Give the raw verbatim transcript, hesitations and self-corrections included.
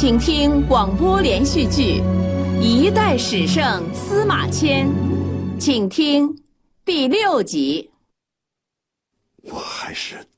请听广播连续剧《一代史圣司马迁》，请听第六集。 我还是